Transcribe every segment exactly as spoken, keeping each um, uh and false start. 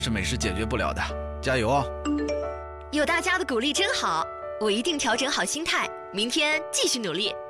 是美食解决不了的，加油哦！ 有大家的鼓励真好，我一定调整好心态，明天继续努力。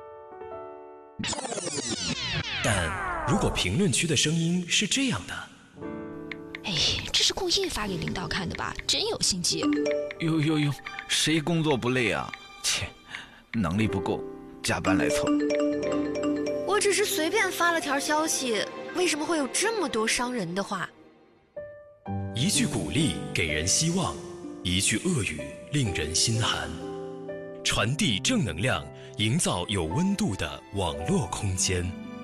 但如果评论区的声音是这样的， 哎，这是故意发给领导看的吧？真有心机！ 呦呦呦，谁工作不累啊？切，能力不够，加班来凑。 我只是随便发了条消息，为什么会有这么多伤人的话？ 一句鼓励给人希望，一句恶语令人心寒。传递正能量，营造有温度的网络空间。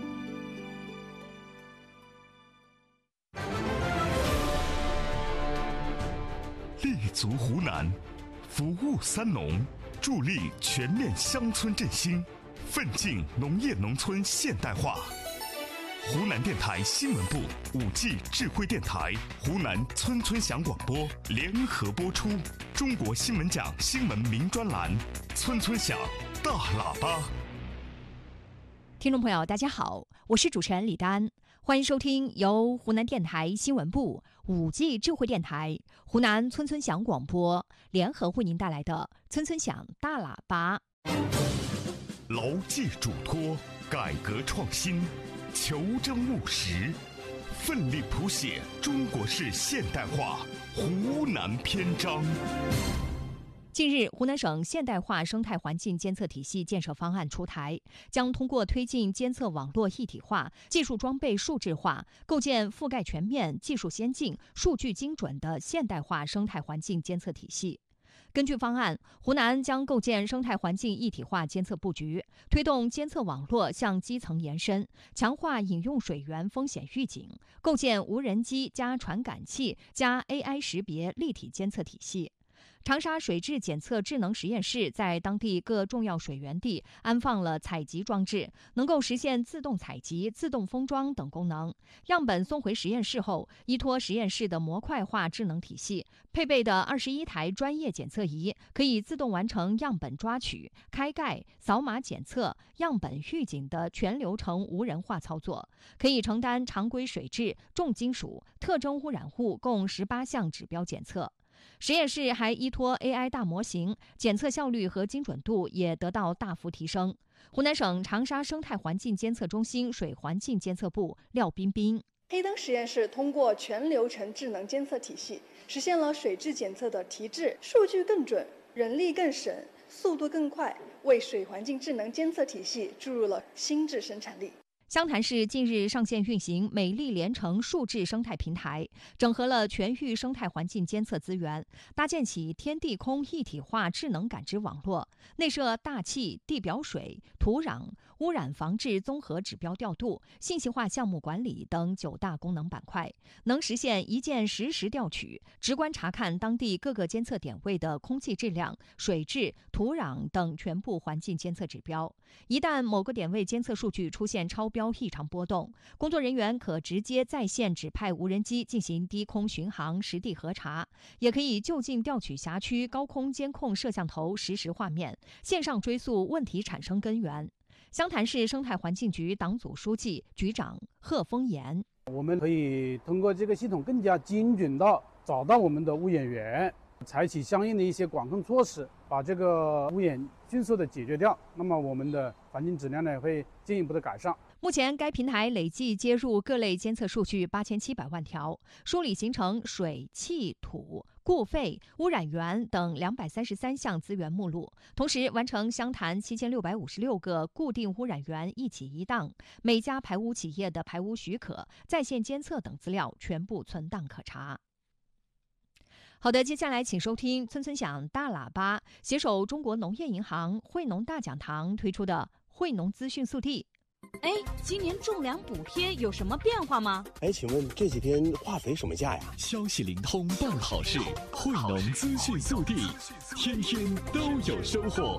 立足湖南，服务三农，助力全面乡村振兴，奋进农业农村现代化。湖南电台新闻部、五 G 智慧电台、湖南村村响广播联合播出中国新闻奖新闻名专栏《村村响大喇叭》。 听众朋友，大家好，我是主持人李丹，欢迎收听由湖南电台新闻部、五 G 智慧电台、湖南村村响广播联合为您带来的《村村响大喇叭》。 牢记嘱托，改革创新，求真务实，奋力谱写中国式现代化湖南篇章。 近日，湖南省现代化生态环境监测体系建设方案出台，将通过推进监测网络一体化、技术装备数字化，构建覆盖全面、技术先进、数据精准的现代化生态环境监测体系。根据方案，湖南将构建生态环境一体化监测布局，推动监测网络向基层延伸，强化饮用水源风险预警，构建无人机加传感器加 A I 识别立体监测体系。长沙水质检测智能实验室在当地各重要水源地安放了采集装置，能够实现自动采集、自动封装等功能。样本送回实验室后，依托实验室的模块化智能体系，配备的二十一台专业检测仪可以自动完成样本抓取、开盖、扫码检测、样本预警的全流程无人化操作，可以承担常规水质、重金属、特征污染物共十八项指标检测。实验室还依托 A I 大模型，检测效率和精准度也得到大幅提升。湖南省长沙生态环境监测中心水环境监测部廖彬彬： 黑灯实验室通过全流程智能监测体系，实现了水质检测的提质，数据更准，人力更省，速度更快，为水环境智能监测体系注入了新质生产力。 湘潭市近日上线运行美丽连城数字生态平台，整合了全域生态环境监测资源，搭建起天地空一体化智能感知网络，内设大气、地表水、土壤、污染防治综合指标调度、信息化项目管理等九大功能板块，能实现一键实时调取，直观查看当地各个监测点位的空气质量、水质、土壤等全部环境监测指标。一旦某个点位监测数据出现超标异常波动，工作人员可直接在线指派无人机进行低空巡航实地核查，也可以就近调取辖区高空监控摄像头实时画面，线上追溯问题产生根源。湘潭市生态环境局党组书记、局长贺峰岩： 我们可以通过这个系统更加精准地找到我们的污染源，采取相应的一些管控措施，把这个污染迅速地解决掉，那么我们的环境质量呢会进一步的改善。 目前该平台累计接入各类监测数据八千七百万条，梳理形成水、气、土、固废、污染源等两百三十三项资源目录，同时完成湘潭七千六百五十六个固定污染源一起一档，每家排污企业的排污许可、在线监测等资料全部存档可查。好的，接下来请收听村村响大喇叭携手中国农业银行惠农大讲堂推出的惠农资讯速递。 哎，今年种粮补贴有什么变化吗？ 哎，请问这几天化肥什么价呀？ 消息灵通办好事，惠农资讯速递，天天都有收获。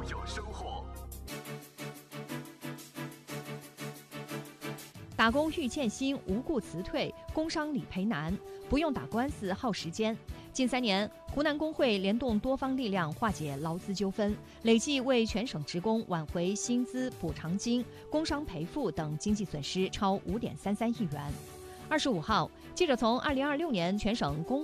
打工欲欠薪，无故辞退，工伤理赔难，不用打官司耗时间。近三年，湖南工会联动多方力量化解劳资纠纷，累计为全省职工挽回薪资补偿金、工伤赔付等经济损失超五点三三亿元。二十五号， 记者从二零二六年全省公